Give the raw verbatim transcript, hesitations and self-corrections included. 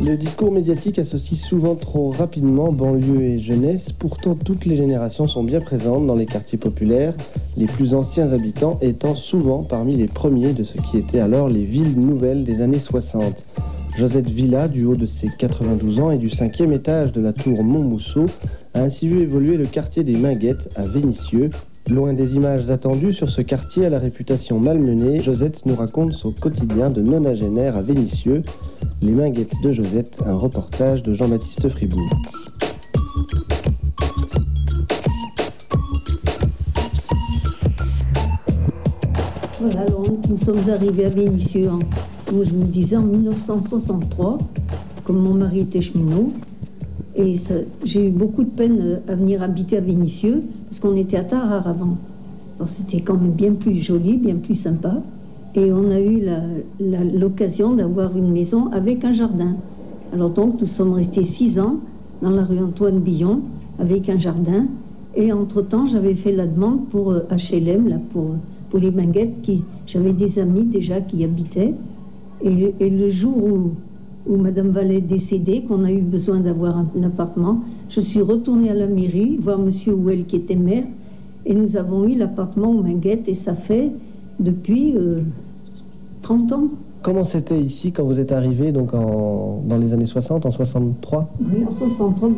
Le discours médiatique associe souvent trop rapidement banlieue et jeunesse. Pourtant, toutes les générations sont bien présentes dans les quartiers populaires, les plus anciens habitants étant souvent parmi les premiers de ce qui étaient alors les villes nouvelles des années soixante. Josette Villa, du haut de ses quatre-vingt-douze ans et du cinquième étage de la tour Montmousseau, a ainsi vu évoluer le quartier des Minguettes à Vénissieux. Loin des images attendues sur ce quartier à la réputation malmenée, Josette nous raconte son quotidien de nonagénaire à Vénissieux. Les Minguettes de Josette, un reportage de Jean-Baptiste Fribourg. Voilà, alors nous sommes arrivés à Vénissieux en, comme je vous le disais, en dix-neuf cent soixante-trois, comme mon mari était cheminot. Et ça, j'ai eu beaucoup de peine à venir habiter à Vénissieux, parce qu'on était à Tarare avant. Alors c'était quand même bien plus joli, bien plus sympa. Et on a eu la, la, l'occasion d'avoir une maison avec un jardin. Alors donc nous sommes restés six ans dans la rue Antoine Billon, avec un jardin. Et entre-temps, j'avais fait la demande pour H L M, là, pour, pour les Minguettes. Qui, j'avais des amis déjà qui y habitaient. Et, et le jour où... où Madame Vallet est décédée, qu'on a eu besoin d'avoir un, un appartement, je suis retournée à la mairie, voir Monsieur Houel qui était maire, et nous avons eu l'appartement aux Minguettes, et ça fait depuis euh, trente ans. Comment c'était ici quand vous êtes arrivé donc en, dans les années soixante, en soixante-trois ? Oui, en soixante-trois.